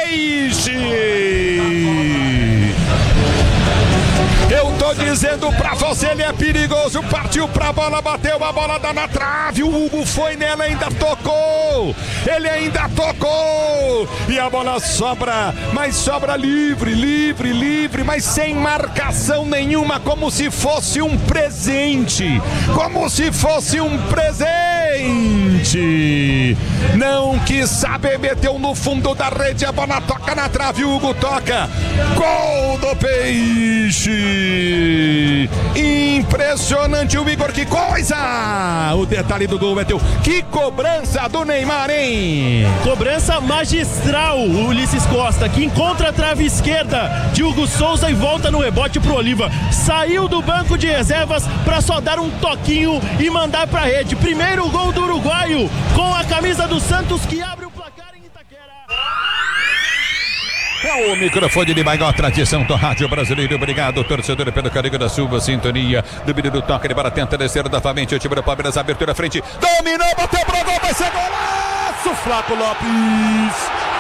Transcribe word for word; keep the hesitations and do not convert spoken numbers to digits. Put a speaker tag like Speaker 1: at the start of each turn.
Speaker 1: Peixe. Eu tô dizendo pra você, ele é perigoso. Partiu pra bola, bateu a bola, dá na trave. O Hugo foi nela, ainda tocou. Ele ainda tocou. E a bola sobra, mas sobra livre, livre, livre, mas sem marcação nenhuma, como se fosse um presente. Como se fosse um presente. Não quis saber, meteu no fundo da rede, a bola toca na trave, o Hugo toca. Gol do Peixe. Impressionante o Igor, que coisa! O detalhe do gol é teu. Que cobrança do Neymar, hein?
Speaker 2: Cobrança magistral, o Ulisses Costa, que encontra a trave esquerda de Hugo Souza e volta no rebote pro Oliva. Saiu do banco de reservas para só dar um toquinho e mandar pra rede. Primeiro gol do uruguaio com a camisa do Santos, que abre o placar em Itaquera.
Speaker 1: É o microfone de maior tradição do rádio brasileiro. Obrigado, torcedor, pelo carinho da sua sintonia. Do menino toca de para tenta descer novamente. O time do Palmeiras, abertura à frente. Dominou, bateu pro gol, vai ser golaço. Flaco Lopes.